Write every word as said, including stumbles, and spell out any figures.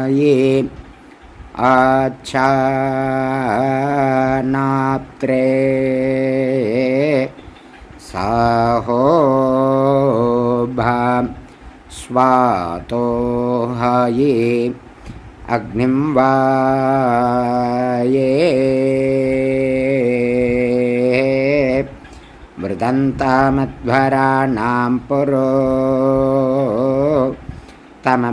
अच्छानाप्त्रे साहोभां स्वातो हये अग्निं वाये मृदन्तामध्वराणां पुरो